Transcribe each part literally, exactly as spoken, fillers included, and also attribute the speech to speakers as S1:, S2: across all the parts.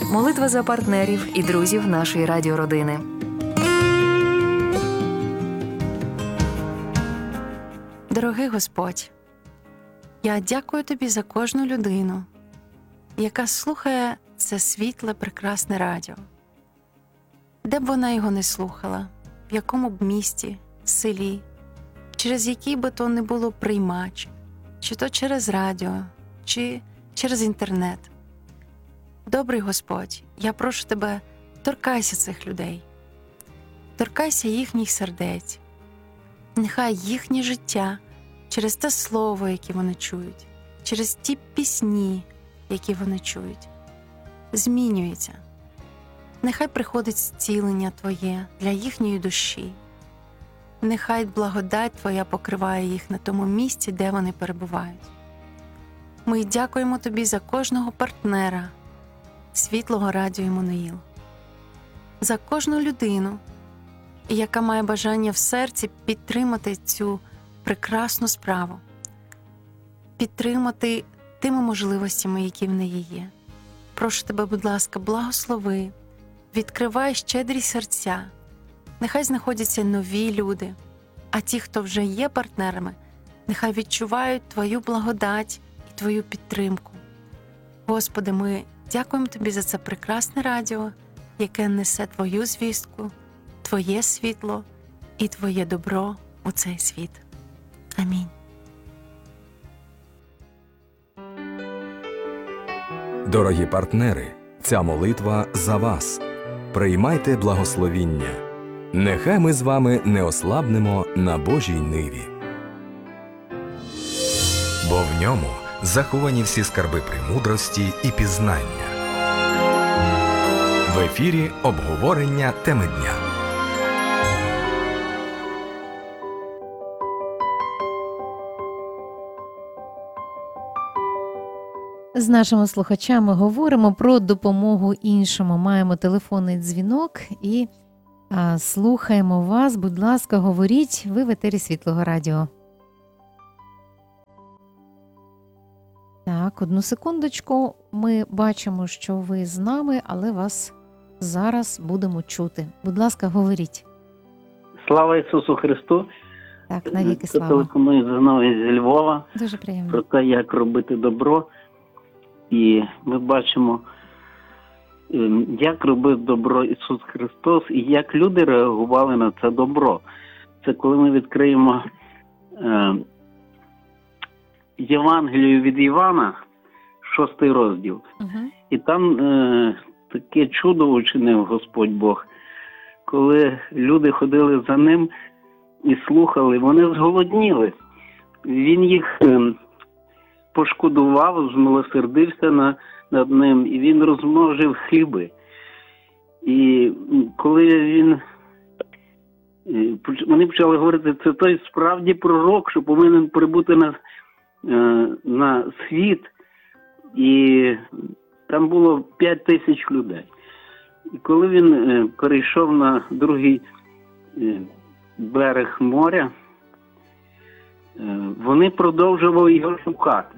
S1: Молитва за партнерів і друзів нашої радіородини.
S2: Дорогий Господь, я дякую Тобі за кожну людину, яка слухає це світле, прекрасне радіо. Де б вона його не слухала, в якому б місті, селі, через який би то не було приймач, чи то через радіо, чи через інтернет. Добрий Господь, я прошу Тебе, торкайся цих людей, торкайся їхніх сердець. Нехай їхнє життя через те слово, яке вони чують, через ті пісні, які вони чують, змінюється. Нехай приходить зцілення Твоє для їхньої душі. Нехай благодать Твоя покриває їх на тому місці, де вони перебувають. Ми дякуємо Тобі за кожного партнера Світлого Радіо Іммануїл, за кожну людину, яка має бажання в серці підтримати цю прекрасну справу, підтримати тими можливостями, які в неї є. Прошу Тебе, будь ласка, благослови, відкривай щедрі серця. Нехай знаходяться нові люди, а ті, хто вже є партнерами, нехай відчувають Твою благодать і Твою підтримку. Господи, ми дякуємо Тобі за це прекрасне радіо, яке несе Твою звістку, Твоє світло і Твоє добро у цей світ. Амінь.
S3: Дорогі партнери, ця молитва за вас. Приймайте благословіння. Нехай ми з вами не ослабнемо на Божій ниві. Бо в ньому заховані всі скарби премудрості і пізнання. В ефірі обговорення теми дня.
S4: З нашими слухачами говоримо про допомогу іншому. Маємо телефонний дзвінок і а, слухаємо вас. Будь ласка, говоріть, ви в етері Світлого Радіо. Так, одну секундочку. Ми бачимо, що ви з нами, але вас зараз будемо чути. Будь ласка, говоріть.
S5: Слава Ісусу Христу!
S4: Так, навіки слава.
S5: Телефоную знову зі Львова.
S4: Дуже приємно.
S5: Про те, як робити добро. І ми бачимо, як робив добро Ісус Христос і як люди реагували на це добро. Це коли ми відкриємо е, Євангелію від Івана, шостий розділ.
S4: Угу.
S5: І там е, таке чудо учинив Господь Бог. Коли люди ходили за ним і слухали, вони зголодніли. Він їх е, пошкодував, змилосердився на, над ним, і він розмножив хліби. І коли він, вони почали говорити, це той справді пророк, що повинен прибути на, на світ, і там було п'ять тисяч людей. І коли він перейшов на другий берег моря, вони продовжували його шукати.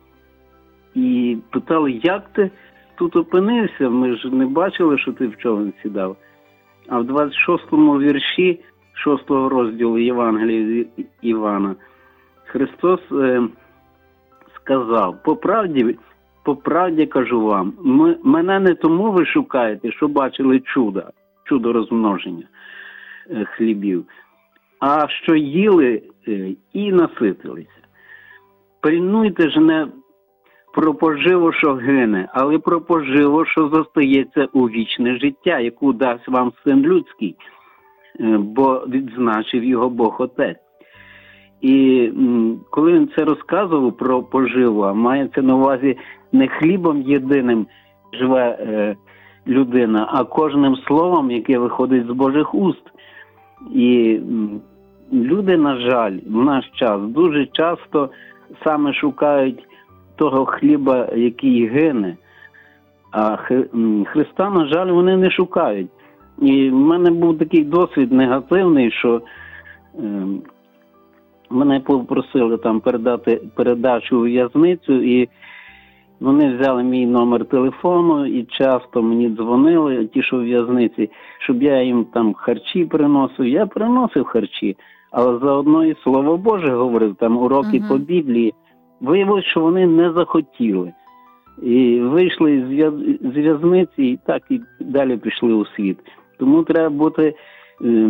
S5: І питали, як ти тут опинився? Ми ж не бачили, що ти в човен сідав. А в двадцять шостому вірші шостого розділу Євангелія Івана Христос е, сказав, по правді, по правді кажу вам, ми, мене не тому ви шукаєте, що бачили чудо, чудо розмноження е, хлібів, а що їли е, і наситилися. Пильнуйте ж не про поживу, що гине, але про поживу, що зостається у вічне життя, яку дасть вам Син Людський, бо відзначив його Бог Отець. І коли він це розказував про поживу, а мається на увазі не хлібом єдиним живе е, людина, а кожним словом, яке виходить з Божих уст. І люди, на жаль, в наш час дуже часто саме шукають того хліба, який гине. А Христа, на жаль, вони не шукають. І в мене був такий досвід негативний, що е, мене попросили там передати передачу у в'язницю, і Вони взяли мій номер телефону і часто мені дзвонили, ті, що в в'язниці, щоб я їм там харчі приносив. Я приносив харчі, але заодно і Слово Боже говорив, там уроки
S4: Мгм.
S5: по Біблії. Виявилось, що вони не захотіли. І вийшли з в'яз- з в'язниці і так і далі пішли у світ. Тому треба бути е,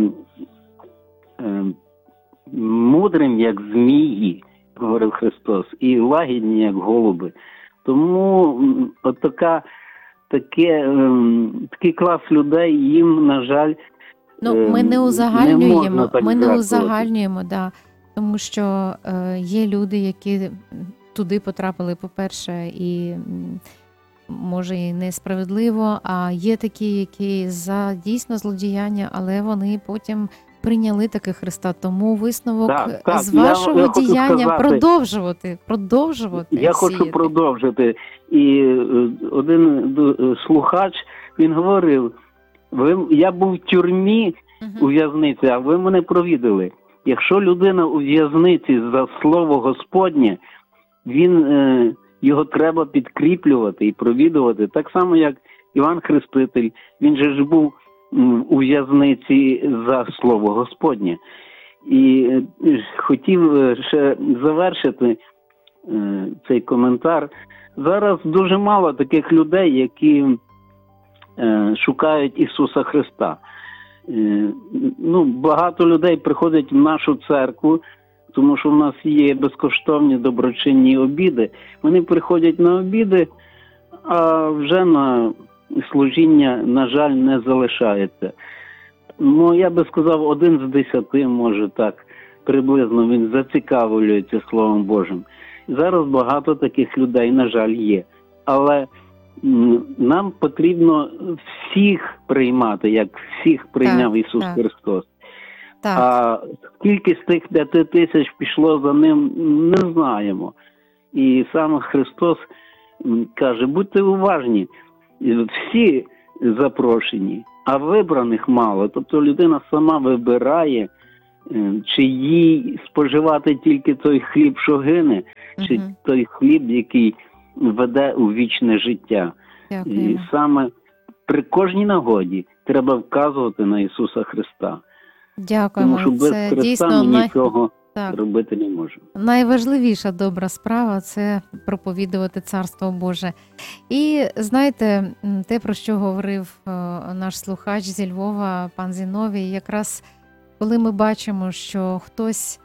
S5: е, мудрим, як змії, говорив Христос, і лагідні, як голуби. Тому м, от така, таке, ем, такий клас людей, їм, на жаль,
S4: Ну,
S5: ем,
S4: ми не
S5: не
S4: узагальнюємо,
S5: можна так
S4: ми не
S5: жертвувати.
S4: узагальнюємо, да, тому що е, є люди, які м, туди потрапили, по-перше, і м, може і несправедливо, а є такі, які за дійсно злодіяння, але вони потім прийняли таки Христа. Тому висновок
S5: Так, так,
S4: з
S5: я-
S4: вашого
S5: я хочу
S4: діяння
S5: сказати-
S4: продовжувати, продовжувати
S5: Я хочу
S4: сіяти.
S5: продовжити. І е, один е, слухач, він говорив, ви, я був в тюрмі
S4: Мгм.
S5: у в'язниці, а ви мене провідали. Якщо людина у в'язниці за слово Господнє, він, е, його треба підкріплювати і провідувати. Так само, як Іван Хреститель, він же ж був м, у в'язниці за слово Господнє. І е, хотів е, ще завершити е, цей коментар. Зараз дуже мало таких людей, які е, шукають Ісуса Христа. Е, ну, багато людей приходять в нашу церкву, тому що в нас є безкоштовні доброчинні обіди. Вони приходять на обіди, а вже на служіння, на жаль, не залишається. Ну, я би сказав, один з десяти, може так, приблизно він зацікавлюється Словом Божим. Зараз багато таких людей, на жаль, є. Але м, нам потрібно всіх приймати, як всіх прийняв
S4: Так,
S5: Ісус
S4: так.
S5: Христос.
S4: Так.
S5: А скільки з тих п'яти тисяч пішло за ним, не знаємо. І сам Христос м, каже, будьте уважні, всі запрошені, а вибраних мало. Тобто людина сама вибирає, е, чи їй споживати тільки той хліб, що гине, чи
S4: Мгм.
S5: той хліб, який веде у вічне життя. І
S4: Дякуємо.
S5: саме при кожній нагоді треба вказувати на Ісуса Христа.
S4: Дякуємо.
S5: Тому що без
S4: Це
S5: Христа
S4: дійсно
S5: ми
S4: най...
S5: нічого
S4: так.
S5: робити не можемо.
S4: Найважливіша добра справа це проповідувати Царство Боже. І знаєте, м, те, про що говорив е, наш слухач зі Львова, пан Зіновій, якраз коли ми бачимо, що хтось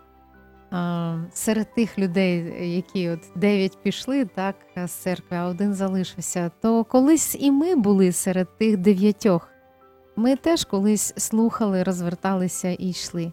S4: е, серед тих людей, які от дев'ять пішли, так, з церкви, а один залишився, то колись і ми були серед тих дев'ятьох. Ми теж колись слухали, розверталися і йшли.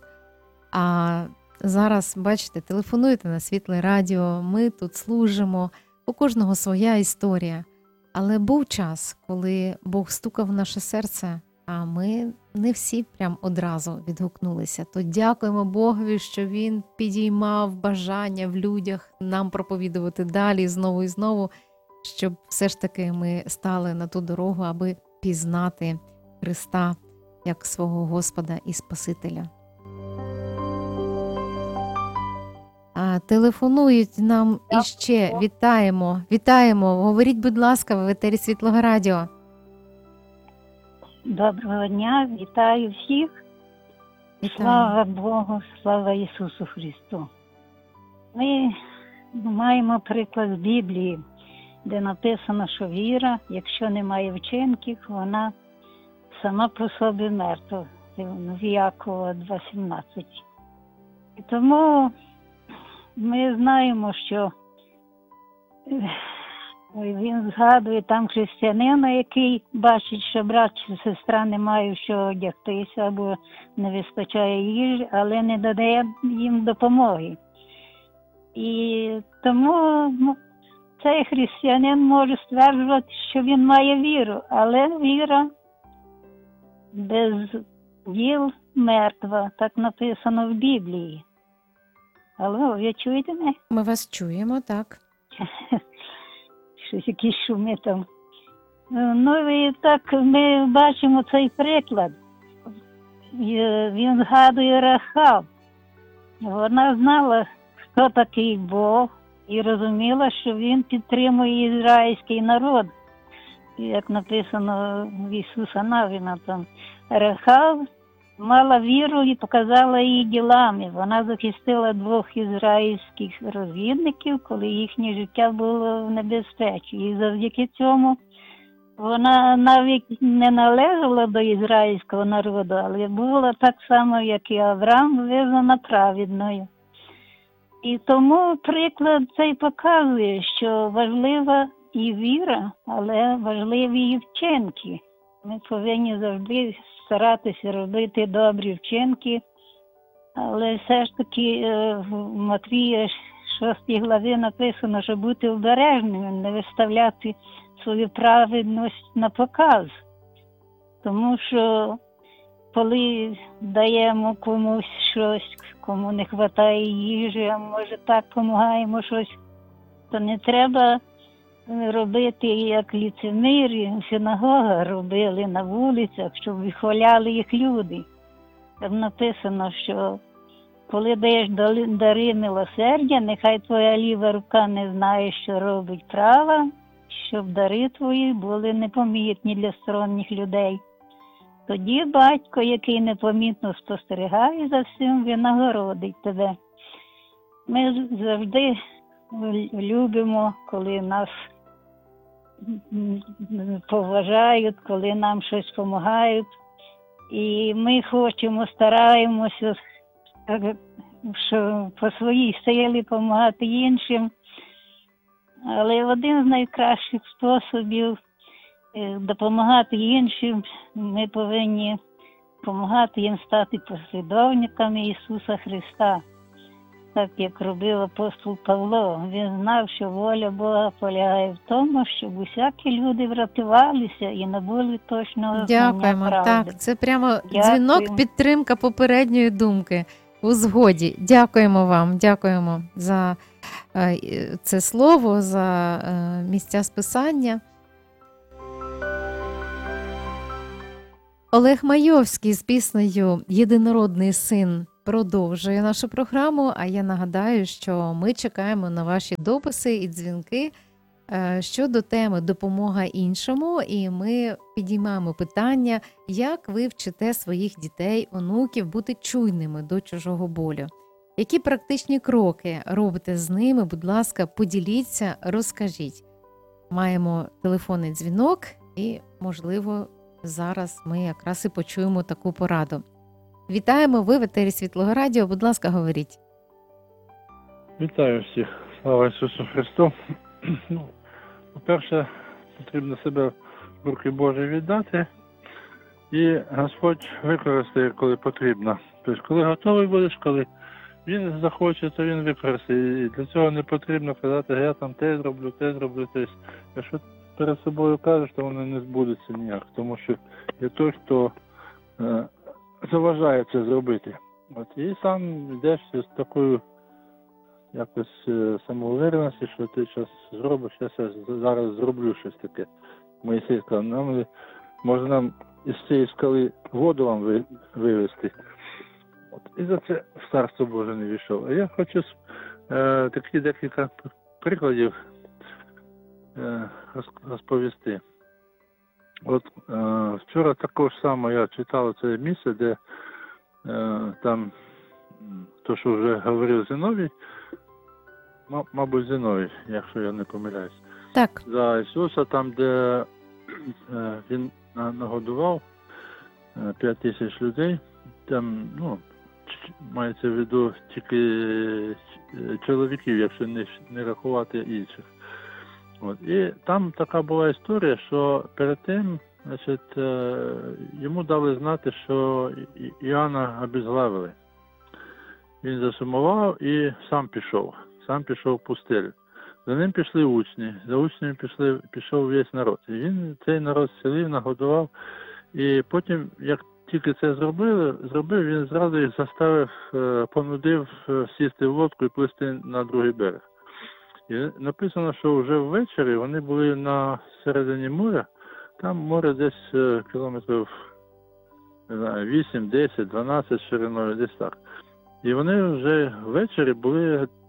S4: А зараз, бачите, телефонуєте на Світле Радіо, ми тут служимо, у кожного своя історія. Але був час, коли Бог стукав в наше серце, а ми не всі прям одразу відгукнулися. То дякуємо Богові, що Він підіймав бажання в людях нам проповідувати далі знову і знову, щоб все ж таки ми стали на ту дорогу, аби пізнати Христа як свого Господа і Спасителя. А, телефонують нам іще. Вітаємо, вітаємо. Говоріть, будь ласка, в етері Світлого Радіо.
S6: Доброго дня, вітаю всіх.
S4: Вітаємо.
S6: Слава Богу, слава Ісусу Христу. Ми маємо приклад з Біблії, де написано, що віра, якщо немає вчинків, вона сама по собі мертва. Це в Якова два сімнадцять. І тому ми знаємо, що е, він згадує там християнина, який бачить, що брат чи сестра не мають що одягтися або не вистачає їжі, але не додає їм допомоги. І тому ну, цей християнин може стверджувати, що він має віру, але віра без діл мертва, так написано в Біблії. Алло, ви чуєте мене?
S4: Ми вас чуємо, так.
S6: Щось якісь шуми там. Ну і так ми бачимо цей приклад. І він згадує Рахав. Вона знала, хто такий Бог, і розуміла, що він підтримує ізраїльський народ. Як написано в Ісуса Навіна, там Рахав мала віру і показала її ділами. Вона захистила двох ізраїльських розвідників, коли їхнє життя було в небезпеці. І завдяки цьому вона навіть не належала до ізраїльського народу, але була так само, як і Авраам, визнана праведною. І тому приклад цей показує, що важлива і віра, але важливі і вчинки. Ми повинні завжди старатися робити добрі вчинки, але все ж таки в Матвія шостій главі написано, що бути обережним, не виставляти свою праведність на показ. Тому що коли даємо комусь щось, кому не вистачає їжі, а може так допомагаємо щось, то не треба робити, як ліцемирі в синагогах робили на вулицях, щоб вихваляли їх люди. Там написано, що коли даєш дари милосердя, нехай твоя ліва рука не знає, що робить права, щоб дари твої були непомітні для сторонніх людей. Тоді батько, який непомітно спостерігає за всім, винагородить тебе. Ми завжди любимо, коли нас поважають, коли нам щось допомагають. І ми хочемо, стараємося що по своїй силі допомагати іншим. Але один з найкращих способів допомагати іншим, ми повинні допомагати їм стати послідовниками Ісуса Христа. Так, як робив апостол Павло. Він знав, що воля Бога полягає в тому, щоб усякі люди врятувалися і набули точного знання
S4: Дякуємо.
S6: правди.
S4: Так, це прямо
S6: Дякую.
S4: дзвінок, підтримка попередньої думки у згоді. Дякуємо вам, дякуємо за е, це слово, за е, місця списання. Олег Майовський з піснею «Єдинородний син» продовжує нашу програму, а я нагадаю, що ми чекаємо на ваші дописи і дзвінки е, щодо теми «Допомога іншому», і ми підіймаємо питання, як ви вчите своїх дітей, онуків бути чуйними до чужого болю. Які практичні кроки робите з ними? Будь ласка, поділіться, розкажіть. Маємо телефонний дзвінок і, можливо, зараз ми якраз і почуємо таку пораду. Вітаємо, ви в етері Світлого Радіо. Будь ласка, говоріть.
S7: Вітаю всіх. Слава Ісусу Христу. Ну, по-перше, потрібно себе в руки Божі віддати, і Господь використає, коли потрібно. Тобто, коли готовий будеш, коли Він захоче, то Він використає. І для цього не потрібно казати, я там те зроблю, те зроблю. Тобто, якщо перед собою кажеш, то воно не збудеться ніяк. Тому що є той, хто е, заважає це зробити. От, і сам йдеш з такою якось е, самоуверенності, що ти щось зробиш, я зараз зроблю щось таке. Моїсей сказав, нам, може нам із цієї скали воду вам ви, вивезти. От, і за це в Царство Боже не війшов. А я хочу е, такі декілька прикладів е, розповісти. От е, вчора також само я читав це місце, де е, там, то, що вже говорив Зиновій, м- мабуть, Зиновій, якщо я не помиляюсь,
S4: Так.
S7: за Ісуса, там, де е, він нагодував е, п'ять тисяч людей, там, ну, ч- мається в виду тільки чоловіків, якщо не, не рахувати інших. От. І там така була історія, що перед тим, значить, йому дали знати, що Іоанна обезглавили. Він засумував і сам пішов. Сам пішов в пустелю. За ним пішли учні, за учнями пішли, пішов весь народ. І він цей народ зцілив, нагодував. І потім, як тільки це зробили, зробив, він зразу їх заставив, понудив сісти в лодку і плисти на другий берег. І написано, що вже ввечері вони були на середині моря, там море десь кілометрів не знаю, вісім, десять, дванадцять шириною, десь так. І вони вже ввечері були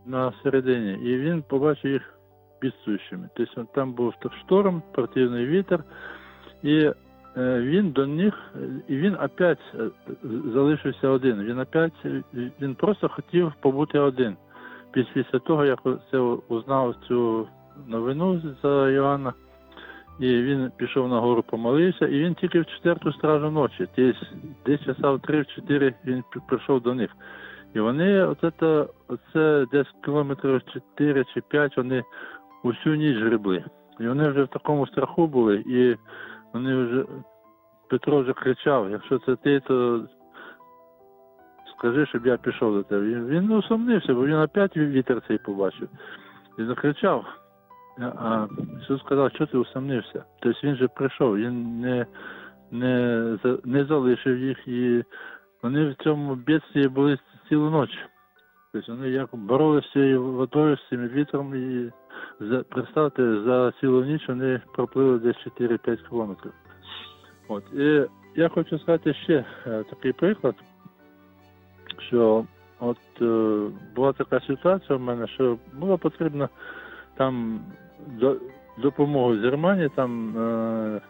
S7: на середині, і він побачив їх бідствуючими. Тобто там був шторм, противний вітер, і він до них, і він опять залишився один. Він опять, він просто хотів побути один. Після того, як це узнав цю новину за Йоанна, і він пішов на гору, помолився, і він тільки в четверту стражу ночі, тобто десь часа в три-чотири він прийшов до них. І вони, оце, оце десь кілометрів чотири чи п'ять, вони усю ніч гребли. І вони вже в такому страху були, і вони вже, Петро вже кричав, якщо це ти, то скажи, щоб я пішов до тебе. Він, він усомнився, бо він опять вітер цей побачив. І закричав. А Ісус сказав, що ти усомнився? Тобто він же прийшов, він не, не, не залишив їх, і вони в цьому бідстві були цілу ніч. Тобто вони як боролися з цією водою, з цим вітром, і за, представте, за цілу ніч вони проплили десь чотири-п'ять кілометрів. От. І я хочу сказати ще е, такий приклад, що от е, була така ситуація в мене, що було потрібно там до, допомогу з Германії, там е,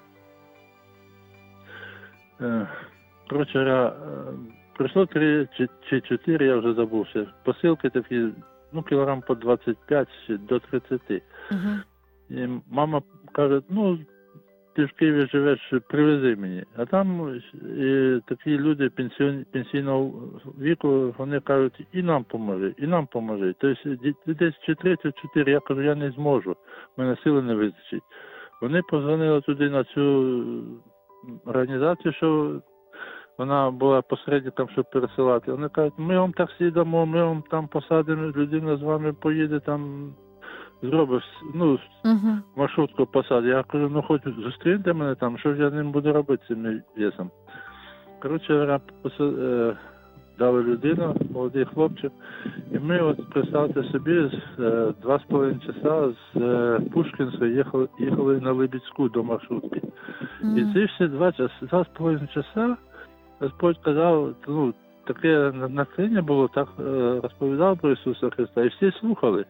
S7: е, коротше, е, прийшло три чи, чи чотири, я вже забувся, посилки такі, ну, кілограм по двадцять п'ять до тридцять.
S4: Угу.
S7: І мама каже, ну, ти в Києві живеш, привези мені. А там і такі люди пенсіон, пенсійного віку, вони кажуть, і нам поможи, і нам поможи. Тобто десь чи три, чи чотири, я кажу, я не зможу, в мене сили не вистачить. Вони позвонили туди на цю організацію, що вона була посередником, щоб пересилати. Вони кажуть, ми вам таксі дамо, ми вам там посадимо, людина з вами поїде, там зробиш, ну,
S4: Угу.
S7: маршрутку посади. Я кажу, ну хоч зустріньте мене там, що ж я ним буду робити цим весом. Коротше, е, дали людину, молодий хлопчик, і ми, от представте собі, з е, два з половиною часа з е, Пушкінська їхали, їхали на Либідську до маршрутки.
S4: Угу.
S7: І ці всі два часа, два з половиною часа Господь казав, ну, таке натхнення було, так е, розповідав про Ісуса Христа, і всі слухали.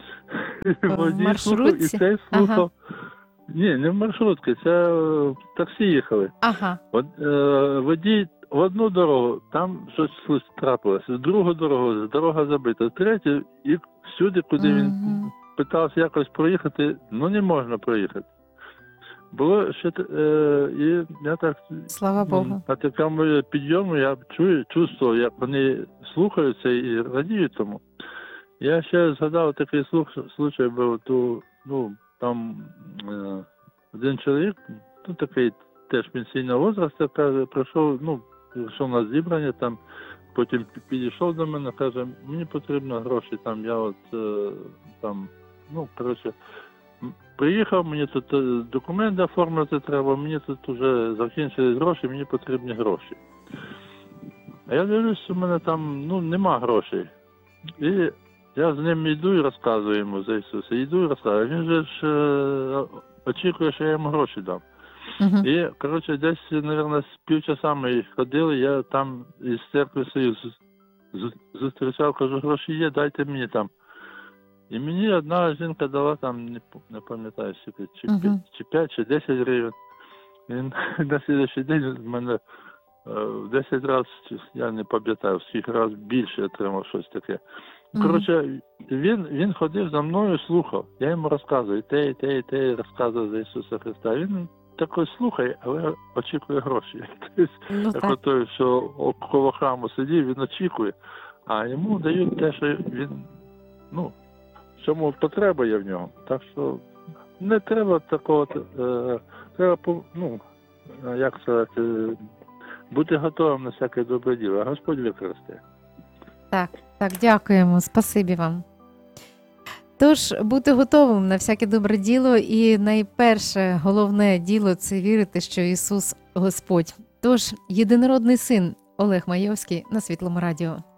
S7: Водій слухав, і цей слухав. Ага. Ні, не в маршрутці, це в таксі їхали.
S4: Ага.
S7: От, е, водій в одну дорогу, там щось трапилося, в другу дорогу, дорога забита, в третю, і всюди, куди
S4: Угу.
S7: він питався якось проїхати, ну не можна проїхати. Було ще, е, і я так,
S4: Слава Богу.
S7: на такому підйому я чую, чувствував, як вони слухаються і радіють тому. Я ще згадав такий слух, случай був, то, ну, там е, один чоловік, ну, такий теж пенсійного возрасту, каже, прийшов, ну, прийшов на зібрання, там, потім підійшов до мене, каже, мені потрібно гроші, там, я от, е, там, ну, коротше, приїхав, мені тут документи оформити треба, мені тут вже закінчились гроші, мені потрібні гроші. А я дивлюсь, у мене там, ну, нема грошей. І я з ним йду і розказую йому за Ісуса. Йду і розказую. Він же ж е, очікує, що я йому гроші дам.
S4: Угу.
S7: І, коротше, десь, мабуть, з півчаса ми ходили, я там із церкви Союз зустрічав, кажу, гроші є, дайте мені там. І мені одна жінка дала там, не, не пам'ятаю, чи,
S4: Угу.
S7: чи п'ять, чи десять гривень. І на слідчий день в мене в десять разів, я не пам'ятаю, скільки разів більше отримав щось таке. Коротше, він, він ходив за мною, слухав. Я йому розказую, і те, і те, і те, розказував за Ісуса Христа. Він такий слухає, але очікує гроші. Тобто,
S4: Ну,
S7: як
S4: так.
S7: той, що коло храму сидів, він очікує, а йому дають те, що він, ну, в чому потреба є в ньому. Так що не треба такого, е, треба, ну, як сказати, бути готовим на всяке добре діло, а Господь використає.
S4: Так, так, дякуємо, спасибі вам. Тож, бути готовим на всяке добре діло, і найперше, головне діло – це вірити, що Ісус – Господь. Тож, єдинородний син Олег Майовський на Світлому радіо.